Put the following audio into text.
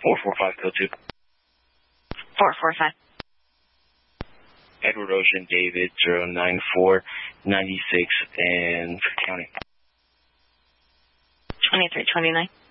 445 code 2. 445. Edward Ocean David 09496 and County. 2329.